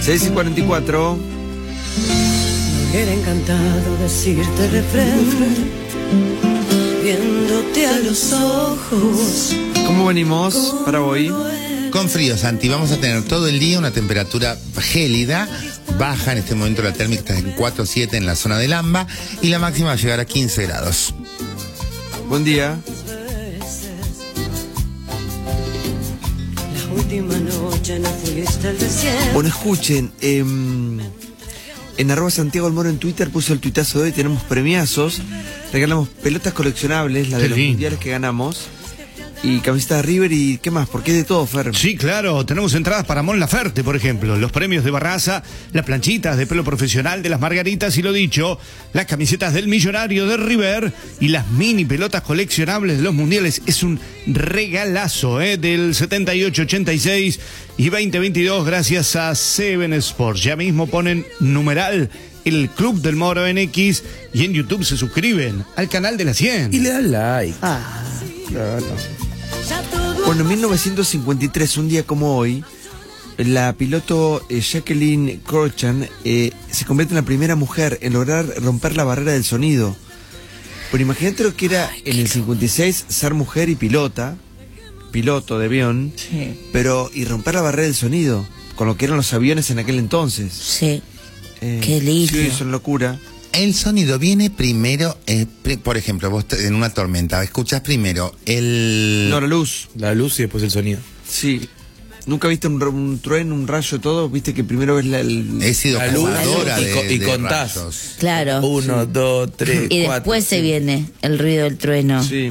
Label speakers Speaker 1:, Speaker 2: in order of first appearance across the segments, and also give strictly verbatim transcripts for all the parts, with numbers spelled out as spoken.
Speaker 1: seis y cuarenta y cuatro.
Speaker 2: Me hubiera encantado decirte refrén, viéndote a los ojos.
Speaker 1: ¿Cómo venimos para hoy?
Speaker 3: Con frío, Santi. Vamos a tener todo el día una temperatura gélida. Baja en este momento la térmica está en cuatro siete en la zona del AMBA y la máxima va a llegar a quince grados.
Speaker 1: Buen día.
Speaker 2: La última noche no fuiste al desierto.
Speaker 1: Bueno, escuchen, eh, en arroba Santiago Almoro en Twitter puso el tuitazo de hoy, tenemos premiazos, regalamos pelotas coleccionables, la de los mundiales que ganamos, y camisetas de River y ¿qué más? Porque es de todo, Fer.
Speaker 4: Sí, claro, tenemos entradas para Mon Laferte, por ejemplo, los premios de Barraza, las planchitas de pelo profesional de las Margaritas y lo dicho, las camisetas del Millonario de River y las mini pelotas coleccionables de los mundiales. Es un regalazo, ¿eh? Del setenta y ocho, ochenta y seis y veinte veintidós gracias a Seven Sports. Ya mismo ponen numeral el Club del Moro en X y en YouTube se suscriben al canal de la cien.
Speaker 5: Y le dan like.
Speaker 1: Ah, claro. Bueno, en mil novecientos cincuenta y tres, un día como hoy, la piloto eh, Jacqueline Crochan eh, se convierte en la primera mujer en lograr romper la barrera del sonido. Pero imagínate lo que era en el cincuenta y seis ser mujer y pilota, piloto de avión,
Speaker 6: Sí.
Speaker 1: pero y romper la barrera del sonido, con lo que eran los aviones en aquel entonces.
Speaker 6: Sí.
Speaker 1: Eh,
Speaker 6: Qué lindo.
Speaker 1: Sí, es una locura.
Speaker 3: El sonido viene primero, eh, pri- por ejemplo, vos te- en una tormenta, escuchás primero el...
Speaker 1: No, la luz.
Speaker 5: La luz y después el sonido.
Speaker 1: Sí. ¿Nunca viste un, un trueno, un rayo, todo? ¿Viste que primero ves la, el...
Speaker 3: He sido
Speaker 5: La luz,
Speaker 3: cazadora
Speaker 5: y
Speaker 3: de,
Speaker 5: co- y
Speaker 3: de
Speaker 5: contás.
Speaker 3: rayos.
Speaker 6: Claro.
Speaker 5: Uno, dos, tres,
Speaker 6: Y
Speaker 5: cuatro.
Speaker 6: después se viene el ruido del trueno.
Speaker 1: Sí.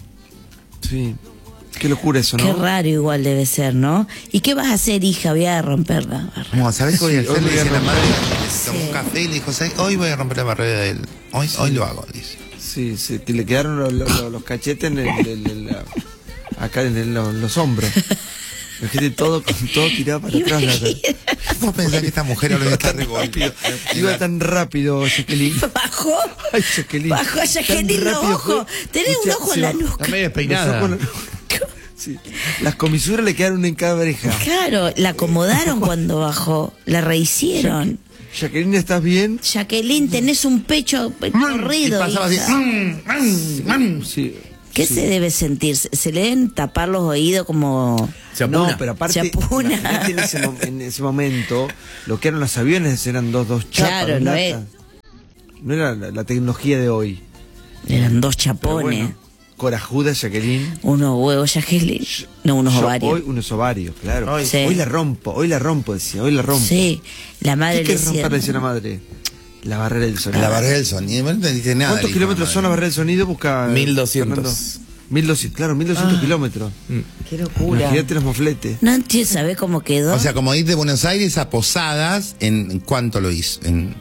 Speaker 1: Sí. Qué locura eso, ¿no?
Speaker 6: Qué raro igual debe ser, ¿no? ¿Y qué vas a hacer, hija? Voy a romperla.
Speaker 3: No, ¿sabés qué voy a
Speaker 1: Sí,
Speaker 3: hacer?
Speaker 1: hoy
Speaker 3: Le
Speaker 1: voy a
Speaker 3: dice la
Speaker 1: romper.
Speaker 3: madre, le tomó un café y le dijo, ¿sabés? Hoy voy a romper la barrera del... Hoy, hoy lo hago, dice.
Speaker 1: Sí, sí, que le quedaron los, los- los cachetes en el, el- el- la- acá en el- los, los hombros. La gente todo, con todo tirado para atrás. la-
Speaker 3: Vos pensás que esta mujer ahora está re
Speaker 1: rápido. Iba tan rápido, Jacqueline.
Speaker 6: Bajó.
Speaker 1: Ay, Jacqueline.
Speaker 6: Bajó a
Speaker 1: Tan
Speaker 6: Jacqueline los
Speaker 1: rápido
Speaker 6: ojos.
Speaker 1: fue.
Speaker 6: Tenés un
Speaker 1: Escuchá,
Speaker 6: ojo en
Speaker 1: se
Speaker 6: la
Speaker 1: bajó.
Speaker 6: nuca.
Speaker 4: Está medio
Speaker 1: Los
Speaker 4: despeinada.
Speaker 1: ojos en la- Sí. Las comisuras le quedaron en cada oreja.
Speaker 6: Claro, la acomodaron cuando bajó. La rehicieron.
Speaker 1: Jacqueline, ¿estás bien?
Speaker 6: Jacqueline, tenés un pecho corrido.
Speaker 3: Y pasaba así,
Speaker 6: hija.
Speaker 3: "Mm, mm, mm".
Speaker 1: Sí.
Speaker 6: ¿Qué se debe sentir? ¿Se se le deben tapar los oídos como...?
Speaker 5: Se
Speaker 1: No,
Speaker 5: apuna.
Speaker 1: pero aparte,
Speaker 6: Se apuna.
Speaker 1: imagínate en ese, mo- en ese momento, lo que eran los aviones eran dos, dos chapas.
Speaker 6: Claro,
Speaker 1: dos
Speaker 6: no
Speaker 1: latas. No era la, la tecnología de hoy.
Speaker 6: Eran dos
Speaker 1: Pero
Speaker 6: chapones.
Speaker 1: bueno, corajuda Jacqueline.
Speaker 6: Unos huevos, Jacqueline. No, unos
Speaker 1: Yo
Speaker 6: ovarios.
Speaker 1: Hoy unos ovarios, claro.
Speaker 6: Sí.
Speaker 1: Hoy la rompo, hoy la rompo, decía, hoy la rompo.
Speaker 6: Sí, la madre
Speaker 1: ¿Qué
Speaker 6: le
Speaker 1: querés
Speaker 6: decía...
Speaker 1: romper, decía la madre? La barrera del sonido.
Speaker 3: La barrera del sonido, no dice nada.
Speaker 1: ¿Cuántos
Speaker 3: le dijo
Speaker 1: kilómetros
Speaker 3: la
Speaker 1: son la
Speaker 3: madre.
Speaker 1: barrera del sonido? Busca
Speaker 5: mil doscientos.
Speaker 1: Fernando. mil doscientos, claro, mil doscientos kilómetros.
Speaker 6: Qué locura.
Speaker 1: Imagínate los mofletes.
Speaker 6: No entiendo, ¿sabés cómo quedó?
Speaker 3: O sea, como ir de Buenos Aires a Posadas, ¿en cuánto lo hizo? En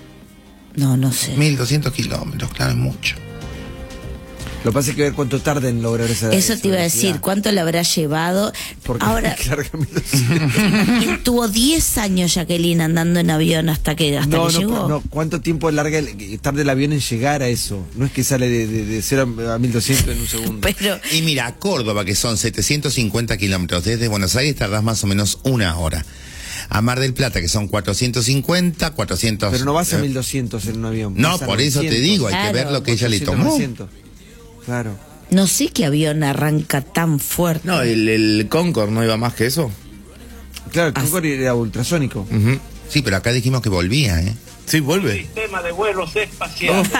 Speaker 6: no, no sé.
Speaker 3: mil doscientos kilómetros, claro, es mucho.
Speaker 1: Lo que pasa es que ver cuánto tarda en lograr esa.
Speaker 6: Eso
Speaker 1: esa
Speaker 6: te iba a
Speaker 1: velocidad.
Speaker 6: decir, ¿cuánto le habrá llevado?
Speaker 1: Porque
Speaker 6: Ahora,
Speaker 1: larga mil doscientos.
Speaker 6: y tuvo diez años Jacqueline andando en avión hasta que, hasta
Speaker 1: No,
Speaker 6: que
Speaker 1: no,
Speaker 6: llegó.
Speaker 1: no, ¿cuánto tiempo larga el- tarda el avión en llegar a eso? No es que sale de, de, de cero a mil doscientos en un segundo.
Speaker 6: Pero,
Speaker 3: Y mira, a Córdoba, que son setecientos cincuenta kilómetros, desde Buenos Aires tardás más o menos una hora. A Mar del Plata, que son cuatrocientos cincuenta, cuatrocientos...
Speaker 1: Pero no vas a
Speaker 3: eh,
Speaker 1: mil doscientos en un avión.
Speaker 3: No,
Speaker 1: vas a
Speaker 3: por eso te
Speaker 1: novecientos.
Speaker 3: digo, hay que
Speaker 6: Claro.
Speaker 3: ver lo que ella le
Speaker 1: ochocientos,
Speaker 3: tomó.
Speaker 1: novecientos. Claro.
Speaker 6: no sé qué avión arranca tan fuerte.
Speaker 5: No, el, el Concorde no iba más que eso.
Speaker 1: Claro, el Concorde era ultrasónico.
Speaker 5: Ujú.
Speaker 3: Sí, pero acá dijimos que volvía, ¿eh?
Speaker 5: Sí, vuelve.
Speaker 7: Sistema de vuelos espaciales.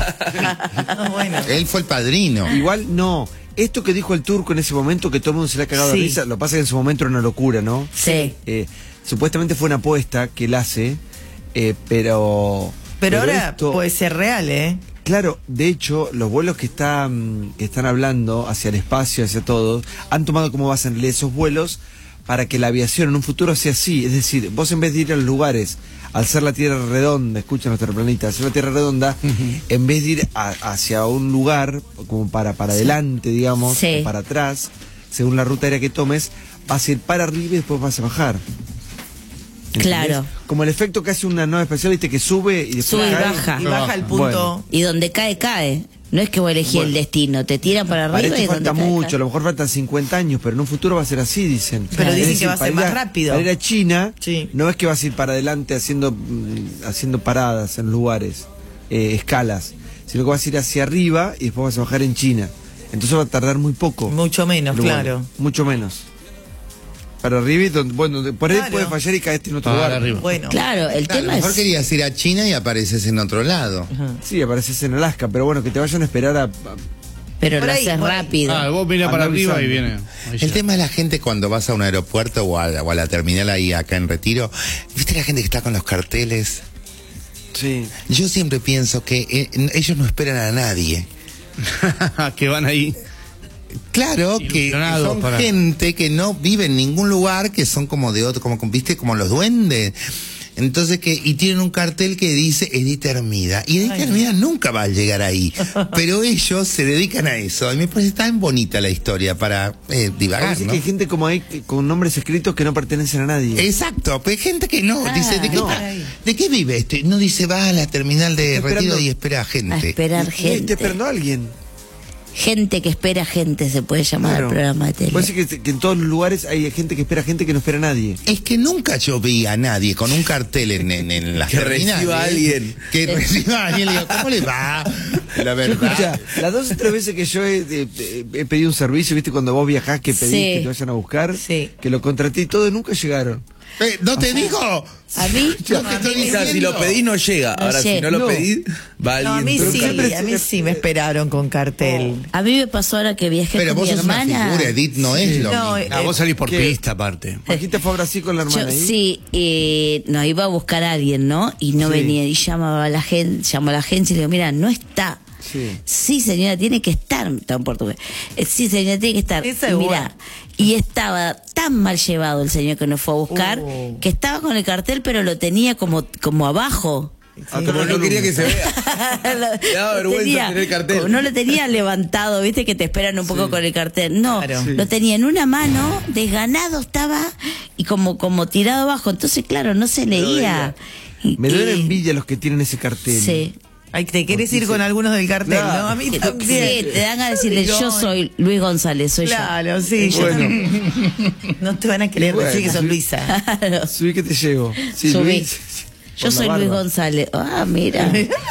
Speaker 3: Él fue el padrino.
Speaker 1: Igual no. Esto que dijo el turco en ese momento, que todo el mundo se le ha cagado
Speaker 6: Sí.
Speaker 1: de risa, lo que pasa es que en su momento era una locura, ¿no?
Speaker 6: Sí.
Speaker 1: Eh, supuestamente fue una apuesta que él hace, eh, pero...
Speaker 8: Pero ahora
Speaker 1: esto-
Speaker 8: puede ser real, ¿eh?
Speaker 1: Claro, de hecho, los vuelos que están, que están hablando hacia el espacio, hacia todo, han tomado como base en realidad esos vuelos para que la aviación en un futuro sea así. Es decir, vos en vez de ir a los lugares, al ser la Tierra redonda, escucha nuestro planeta, al ser la Tierra redonda, en vez de ir a- hacia un lugar, como para, para adelante, digamos,
Speaker 6: Sí.
Speaker 1: o para atrás, según la ruta aérea que tomes, vas a ir para arriba y después vas a bajar. ¿Entendés?
Speaker 6: Claro.
Speaker 1: Como el efecto que hace una nave espacial, viste, que sube y después
Speaker 6: Sube y
Speaker 1: cae.
Speaker 6: baja.
Speaker 8: Y baja el punto.
Speaker 1: Bueno.
Speaker 6: Y donde cae, cae. No es que vos elegís
Speaker 1: Bueno.
Speaker 6: el destino, te tiran para arriba
Speaker 1: Para
Speaker 6: y
Speaker 1: esto
Speaker 6: donde
Speaker 1: falta
Speaker 6: cae,
Speaker 1: mucho,
Speaker 6: cae.
Speaker 1: a lo mejor faltan cincuenta años, pero en un futuro va a ser así, dicen.
Speaker 8: Pero
Speaker 1: Es
Speaker 8: dicen que va a
Speaker 1: para
Speaker 8: ser
Speaker 1: ir
Speaker 8: más rápido.
Speaker 1: Para ir a China,
Speaker 8: Sí.
Speaker 1: no es que vas a ir para adelante haciendo, mm, haciendo paradas en lugares, eh, escalas, sino que vas a ir hacia arriba y después vas a bajar en China. Entonces va a tardar muy poco.
Speaker 8: Mucho menos,
Speaker 1: Pero bueno,
Speaker 8: claro.
Speaker 1: mucho menos. Para arriba, y donde- bueno, por ahí
Speaker 8: Claro.
Speaker 1: puede fallar y caerte en otro
Speaker 4: Para
Speaker 1: lugar.
Speaker 4: arriba.
Speaker 8: Bueno.
Speaker 6: Claro, el
Speaker 3: Claro,
Speaker 6: tema
Speaker 3: mejor
Speaker 6: es...
Speaker 3: querías ir a China y apareces en otro lado.
Speaker 1: Sí, apareces en Alaska, pero bueno, que te vayan a esperar a... a-
Speaker 6: Pero
Speaker 8: Por
Speaker 6: lo
Speaker 8: ahí,
Speaker 6: haces
Speaker 8: por ahí.
Speaker 6: rápido.
Speaker 4: Ah, vos mirás para
Speaker 1: Andá
Speaker 4: arriba y
Speaker 1: avisando.
Speaker 4: viene. Ahí
Speaker 3: El
Speaker 4: ya.
Speaker 3: tema es la gente cuando vas a un aeropuerto o a, la- o a la terminal ahí acá en Retiro. ¿Viste la gente que está con los carteles?
Speaker 1: sí.
Speaker 3: Yo siempre pienso que eh, n- ellos no esperan a nadie.
Speaker 4: que van ahí.
Speaker 3: Claro que
Speaker 4: Ilusionados
Speaker 3: son
Speaker 4: para-
Speaker 3: gente que no vive en ningún lugar, que son como de otro, como viste, como los duendes. Entonces que, y tienen un cartel que dice Edith Hermida. Y Edith
Speaker 8: Ay,
Speaker 3: Hermida nunca va a llegar ahí. Pero ellos se dedican a eso. Y me parece tan bonita la historia para eh, divagar,
Speaker 1: Parece
Speaker 3: ¿no?
Speaker 1: que hay gente como ahí que- con nombres escritos que no pertenecen a nadie.
Speaker 3: Exacto, pero hay gente que no,
Speaker 6: Ah,
Speaker 3: dice, ¿de qué,
Speaker 1: no.
Speaker 3: está- ¿de qué vive este? No dice, va a la terminal de
Speaker 1: Está
Speaker 3: Retiro
Speaker 1: esperando-
Speaker 3: y espera a gente.
Speaker 6: A esperar
Speaker 1: Y- y
Speaker 6: gente.
Speaker 1: Está esperando a alguien.
Speaker 6: Gente que espera gente, se puede llamar
Speaker 1: Claro.
Speaker 6: al programa de tele.
Speaker 1: Puede ser que, que en todos los lugares hay gente que espera gente que no espera a nadie.
Speaker 3: Es que nunca yo vi a nadie con un cartel en, en, en las
Speaker 5: Que
Speaker 3: terminales.
Speaker 5: reciba a alguien.
Speaker 3: Que reciba a alguien. Le digo, ¿cómo le va? La
Speaker 1: Yo,
Speaker 3: verdad.
Speaker 1: escucha, las dos o tres veces que yo he, he- he pedido un servicio, viste, cuando vos viajás que pedís
Speaker 6: Sí.
Speaker 1: que te vayan a buscar,
Speaker 8: Sí.
Speaker 1: que lo contraté y todo y nunca llegaron.
Speaker 3: Eh, ¿No te digo?
Speaker 6: A mí,
Speaker 3: Lo que estoy
Speaker 5: O sea, si
Speaker 3: diciendo.
Speaker 5: lo pedís no llega.
Speaker 6: No
Speaker 5: Ahora, si
Speaker 6: llega.
Speaker 5: no lo
Speaker 1: No.
Speaker 5: pedís, va
Speaker 8: No, a
Speaker 5: alguien.
Speaker 8: mí
Speaker 1: Pero
Speaker 8: sí,
Speaker 1: siempre
Speaker 8: a mí
Speaker 1: se-
Speaker 8: sí me esperaron con cartel.
Speaker 6: a mí me pasó ahora que viajé
Speaker 3: Pero
Speaker 6: con
Speaker 3: vos
Speaker 6: mi
Speaker 3: sos una
Speaker 6: hermana.
Speaker 3: figura, Edith no es lo
Speaker 8: No,
Speaker 3: mismo.
Speaker 4: Ah,
Speaker 8: Eh,
Speaker 4: vos salís por
Speaker 1: ¿qué?
Speaker 4: pista aparte.
Speaker 1: Majita fue a Brasil con la hermana
Speaker 6: Yo,
Speaker 1: ahí.
Speaker 6: sí, eh, nos iba a buscar a alguien, ¿no? Y no
Speaker 1: Sí.
Speaker 6: venía, y llamaba a la gente, llamó a la agencia y le digo, mira, no está.
Speaker 1: Sí.
Speaker 6: Sí, señora, tiene que estar, está en portugués. Eh, Sí, señora, tiene que estar.
Speaker 8: Esa
Speaker 6: Y
Speaker 8: es
Speaker 6: mira,
Speaker 8: buena.
Speaker 6: y estaba tan mal llevado el señor que nos fue a buscar,
Speaker 8: Oh.
Speaker 6: que estaba con el cartel, pero lo tenía como, como abajo.
Speaker 1: Ah,
Speaker 5: Como no quería que se vea.
Speaker 6: Lo-
Speaker 5: Te daba
Speaker 6: lo
Speaker 5: vergüenza
Speaker 6: tenía-
Speaker 5: tener el cartel.
Speaker 6: como no lo tenía levantado, viste que te esperan un poco con el cartel. No,
Speaker 8: Claro.
Speaker 1: Sí.
Speaker 6: lo tenía en una mano, desganado estaba y como, como tirado abajo. Entonces, claro, no se leía. Y-
Speaker 1: Me duele
Speaker 6: y-
Speaker 1: envidia los que tienen ese cartel.
Speaker 6: Sí.
Speaker 8: Ay, te querés ir con algunos del cartel,
Speaker 1: Claro.
Speaker 8: ¿no? A mí
Speaker 6: Sí,
Speaker 8: también.
Speaker 6: te dan a decirle, yo soy Luis González, soy
Speaker 8: Claro, sí. yo
Speaker 1: Bueno.
Speaker 8: también. No te van a querer
Speaker 1: Bueno,
Speaker 8: decir que sos
Speaker 1: sí.
Speaker 8: Luisa.
Speaker 6: yo. Claro.
Speaker 1: Subí que te llevo. Sí,
Speaker 6: Subí.
Speaker 1: Luis.
Speaker 6: Yo
Speaker 1: Por la
Speaker 6: soy Luis
Speaker 1: barba.
Speaker 6: González. Ah, mira.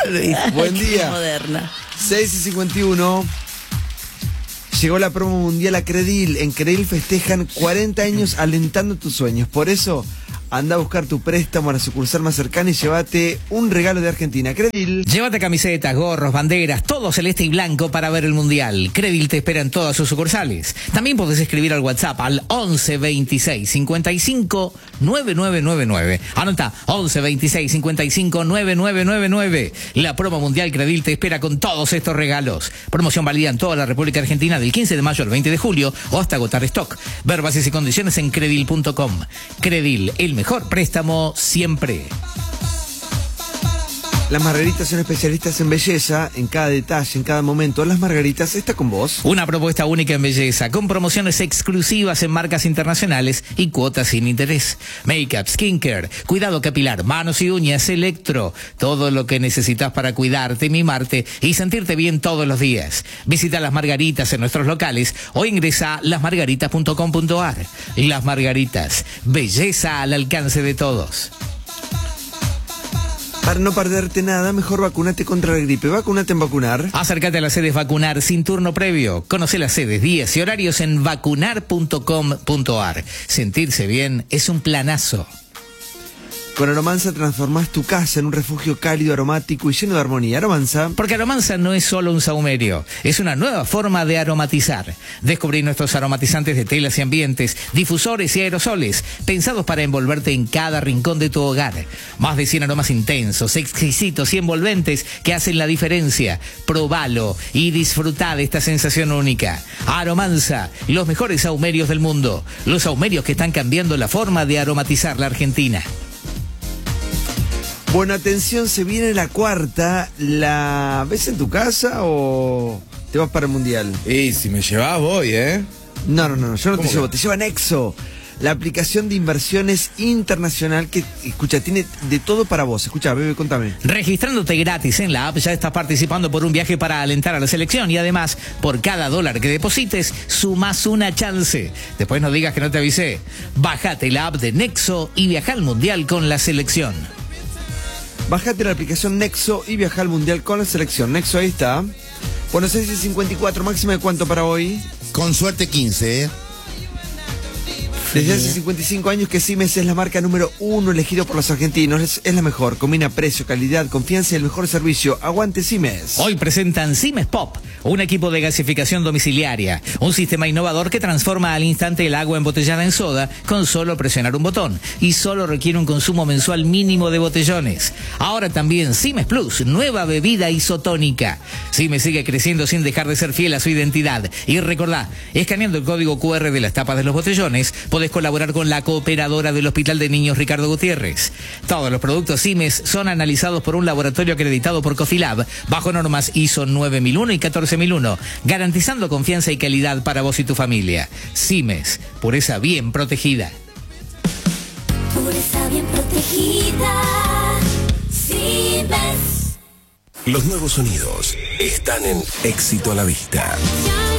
Speaker 1: Buen
Speaker 6: Qué
Speaker 1: día.
Speaker 6: moderna.
Speaker 1: seis y cincuenta y uno. Llegó la promo mundial a Credil. En Credil festejan cuarenta años alentando tus sueños. Por eso, anda a buscar tu préstamo a la sucursal más cercana y llévate un regalo de Argentina. Credil.
Speaker 9: Llévate camisetas, gorros, banderas, todo celeste y blanco para ver el Mundial. Credil te espera en todas sus sucursales. También podés escribir al WhatsApp al once veintiséis cincuenta y cinco noventa y nueve noventa y nueve. Anota, once veintiséis cincuenta y cinco noventa y nueve noventa y nueve. La promo mundial Credil te espera con todos estos regalos. Promoción válida en toda la República Argentina del quince de mayo al veinte de julio o hasta agotar stock. Ver bases y condiciones en credil punto com. Credil, el mejor préstamo siempre.
Speaker 1: Las Margaritas son especialistas en belleza, en cada detalle, en cada momento. Las Margaritas está con vos.
Speaker 9: Una propuesta única en belleza, con promociones exclusivas en marcas internacionales y cuotas sin interés. Make-up, skincare, cuidado capilar, manos y uñas, electro. Todo lo que necesitas para cuidarte, mimarte y sentirte bien todos los días. Visita Las Margaritas en nuestros locales o ingresa a las margaritas punto com punto ar. Las Margaritas, belleza al alcance de todos.
Speaker 1: Para no perderte nada, mejor vacúnate contra la gripe. Vacúnate en Vacunar.
Speaker 9: Acércate a las sedes Vacunar sin turno previo. Conoce las sedes, días y horarios en vacunar punto com punto ar. Sentirse bien es un planazo.
Speaker 1: Con Aromanza transformás tu casa en un refugio cálido, aromático y lleno de armonía. Aromanza.
Speaker 9: Porque Aromanza no es solo un saumerio, es una nueva forma de aromatizar. Descubrí nuestros aromatizantes de telas y ambientes, difusores y aerosoles, pensados para envolverte en cada rincón de tu hogar. Más de cien aromas intensos, exquisitos y envolventes que hacen la diferencia. Probalo y disfrutá de esta sensación única. Aromanza, los mejores saumerios del mundo. Los saumerios que están cambiando la forma de aromatizar la Argentina.
Speaker 1: Bueno, atención, se viene la cuarta. ¿La ves en tu casa o te vas para el Mundial?
Speaker 5: Y si me llevas, voy, ¿eh?
Speaker 1: No, no, no, yo no te
Speaker 5: ¿Cómo
Speaker 1: llevo,
Speaker 5: que?
Speaker 1: te lleva Nexo. la aplicación de inversiones internacional que, escucha, tiene de todo para vos. Escucha, bebé, contame.
Speaker 9: Registrándote gratis en la app ya estás participando por un viaje para alentar a la selección y además por cada dólar que deposites sumás una chance. Después no digas que no te avisé. Bájate la app de Nexo y viaja al Mundial con la selección.
Speaker 1: Bájate la aplicación Nexo y viaja al Mundial con la selección. Nexo, ahí está. Buenos Aires cincuenta y cuatro, máxima de cuánto para hoy.
Speaker 3: Con suerte quince, ¿eh?
Speaker 1: Desde hace cincuenta y cinco años que Siemens es la marca número uno elegido por los argentinos. Es, es la mejor. Combina precio, calidad, confianza y el mejor servicio. Aguante Siemens.
Speaker 9: Hoy presentan Siemens Pop, un equipo de gasificación domiciliaria, un sistema innovador que transforma al instante el agua embotellada en soda con solo presionar un botón y solo requiere un consumo mensual mínimo de botellones. Ahora también Siemens Plus, nueva bebida isotónica. Siemens sigue creciendo sin dejar de ser fiel a su identidad. Y recordá, escaneando el código cu erre de las tapas de los botellones, podés colaborar con la cooperadora del Hospital de Niños Ricardo Gutiérrez. Todos los productos Siemens son analizados por un laboratorio acreditado por Cofilab bajo normas I S O nueve mil uno y catorce mil uno, garantizando confianza y calidad para vos y tu familia. Siemens, pureza bien protegida.
Speaker 10: Pureza bien protegida. Siemens.
Speaker 11: Los nuevos sonidos están en Éxito a la Vista.